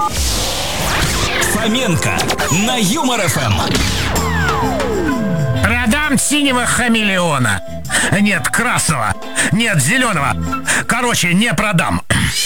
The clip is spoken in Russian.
Фоменко на Юмор ФМ. Продам синего хамелеона. Нет, красного. Нет, зеленого. Короче, не продам.